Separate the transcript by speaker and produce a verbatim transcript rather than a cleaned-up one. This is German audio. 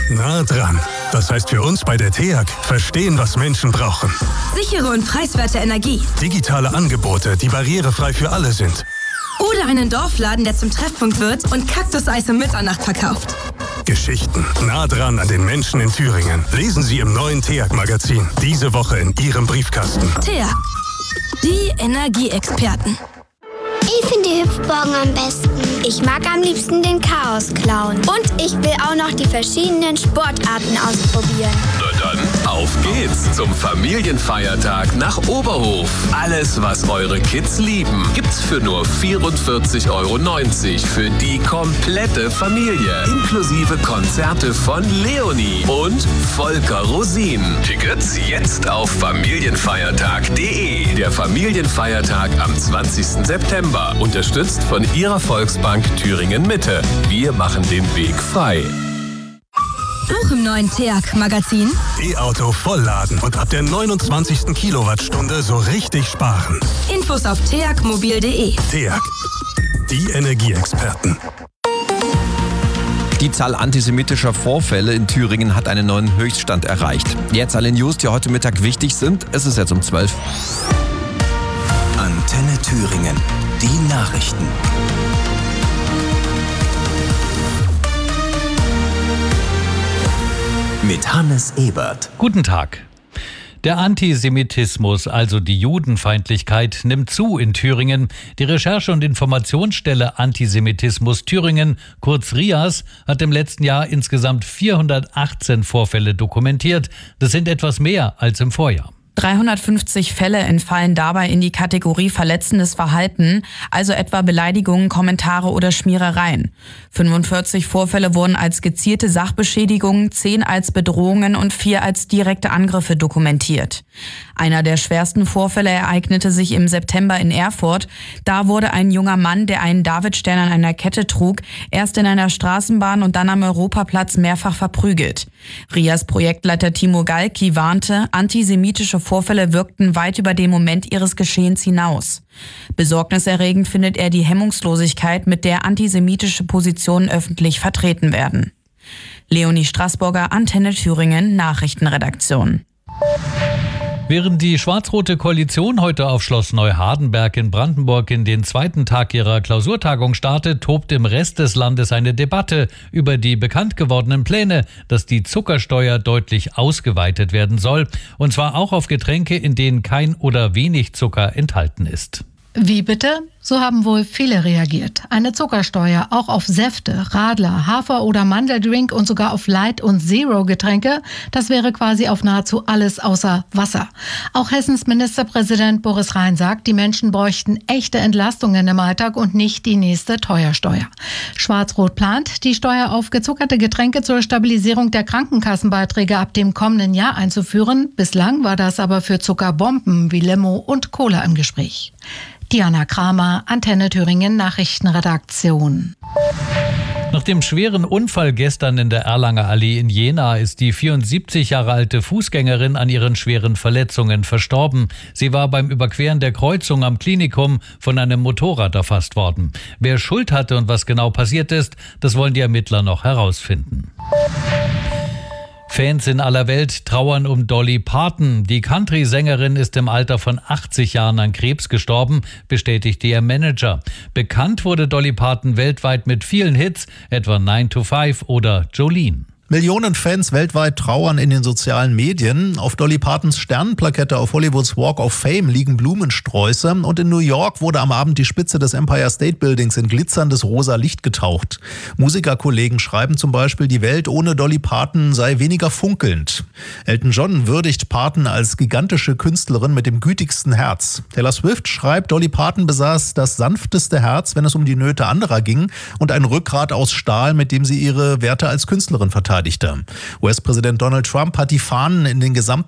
Speaker 1: Nah dran. Das heißt für uns bei der T E A G, verstehen, was Menschen brauchen.
Speaker 2: Sichere und preiswerte Energie.
Speaker 1: Digitale Angebote, die barrierefrei für alle sind.
Speaker 2: Oder einen Dorfladen, der zum Treffpunkt wird und Kaktuseis um Mitternacht verkauft.
Speaker 1: Geschichten nah dran an den Menschen in Thüringen. Lesen Sie im neuen T E A G-Magazin. Diese Woche in Ihrem Briefkasten.
Speaker 2: T E A G. Die Energieexperten.
Speaker 3: Ich finde die Hüpfburgen am besten. Ich mag am liebsten den Chaos-Clown. Und ich will auch noch die verschiedenen Sportarten ausprobieren.
Speaker 4: Na dann, auf geht's zum Familienfeiertag nach Oberhof. Alles, was eure Kids lieben, gibt's für nur vierundvierzig Euro neunzig für die komplette Familie. Inklusive Konzerte von Leonie und Volker Rosin. Tickets jetzt auf familienfeiertag punkt de. Der Familienfeiertag am zwanzigsten September. Unterstützt von Ihrer Volksbank Thüringen Mitte. Wir machen den Weg frei.
Speaker 2: Auch im neuen T E A G-Magazin.
Speaker 1: E-Auto vollladen und ab der neunundzwanzigsten Kilowattstunde so richtig sparen.
Speaker 2: Infos auf t e a g mobil punkt de.
Speaker 1: T E A G. Die Energieexperten.
Speaker 5: Die Zahl antisemitischer Vorfälle in Thüringen hat einen neuen Höchststand erreicht. Jetzt alle News, die heute Mittag wichtig sind. Es ist jetzt um zwölf.
Speaker 6: Antenne Thüringen. Die Nachrichten. Mit Hannes Ebert.
Speaker 7: Guten Tag. Der Antisemitismus, also die Judenfeindlichkeit, nimmt zu in Thüringen. Die Recherche- und Informationsstelle Antisemitismus Thüringen, kurz RIAS, hat im letzten Jahr insgesamt vierhundertachtzehn Vorfälle dokumentiert. Das sind etwas mehr als im Vorjahr.
Speaker 8: dreihundertfünfzig Fälle entfallen dabei in die Kategorie verletzendes Verhalten, also etwa Beleidigungen, Kommentare oder Schmierereien. fünfundvierzig Vorfälle wurden als gezielte Sachbeschädigungen, zehn als Bedrohungen und vier als direkte Angriffe dokumentiert. Einer der schwersten Vorfälle ereignete sich im September in Erfurt. Da wurde ein junger Mann, der einen Davidstern an einer Kette trug, erst in einer Straßenbahn und dann am Europaplatz mehrfach verprügelt. RIAS Projektleiter Timo Galki warnte, antisemitische Vorfälle wirkten weit über den Moment ihres Geschehens hinaus. Besorgniserregend findet er die Hemmungslosigkeit, mit der antisemitische Positionen öffentlich vertreten werden. Leonie Straßburger, Antenne Thüringen, Nachrichtenredaktion.
Speaker 7: Während die schwarz-rote Koalition heute auf Schloss Neuhardenberg in Brandenburg in den zweiten Tag ihrer Klausurtagung startet, tobt im Rest des Landes eine Debatte über die bekannt gewordenen Pläne, dass die Zuckersteuer deutlich ausgeweitet werden soll, und zwar auch auf Getränke, in denen kein oder wenig Zucker enthalten ist.
Speaker 9: Wie bitte? So haben wohl viele reagiert. Eine Zuckersteuer auch auf Säfte, Radler, Hafer- oder Mandeldrink und sogar auf Light- und Zero-Getränke, das wäre quasi auf nahezu alles außer Wasser. Auch Hessens Ministerpräsident Boris Rhein sagt, die Menschen bräuchten echte Entlastungen im Alltag und nicht die nächste Teuersteuer. Schwarz-Rot plant, die Steuer auf gezuckerte Getränke zur Stabilisierung der Krankenkassenbeiträge ab dem kommenden Jahr einzuführen. Bislang war das aber für Zuckerbomben wie Limo und Cola im Gespräch. Diana Kramer, Antenne Thüringen Nachrichtenredaktion.
Speaker 7: Nach dem schweren Unfall gestern in der Erlanger Allee in Jena ist die vierundsiebzig Jahre alte Fußgängerin an ihren schweren Verletzungen verstorben. Sie war beim Überqueren der Kreuzung am Klinikum von einem Motorrad erfasst worden. Wer Schuld hatte und was genau passiert ist, das wollen die Ermittler noch herausfinden. Fans in aller Welt trauern um Dolly Parton. Die Country-Sängerin ist im Alter von achtzig Jahren an Krebs gestorben, bestätigte ihr Manager. Bekannt wurde Dolly Parton weltweit mit vielen Hits, etwa nine to five oder Jolene.
Speaker 10: Millionen Fans weltweit trauern in den sozialen Medien. Auf Dolly Partons Sternenplakette auf Hollywoods Walk of Fame liegen Blumensträuße. Und in New York wurde am Abend die Spitze des Empire State Buildings in glitzerndes rosa Licht getaucht. Musikerkollegen schreiben zum Beispiel, die Welt ohne Dolly Parton sei weniger funkelnd. Elton John würdigt Parton als gigantische Künstlerin mit dem gütigsten Herz. Taylor Swift schreibt, Dolly Parton besaß das sanfteste Herz, wenn es um die Nöte anderer ging, und ein Rückgrat aus Stahl, mit dem sie ihre Werte als Künstlerin verteidigte. U S-Präsident Donald Trump hat die Fahnen in den gesamten